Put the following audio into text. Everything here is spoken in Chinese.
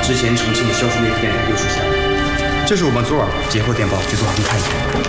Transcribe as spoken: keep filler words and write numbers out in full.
之前重庆销售那批电又出现了。这是我们昨晚截获电报，给左海军看一下。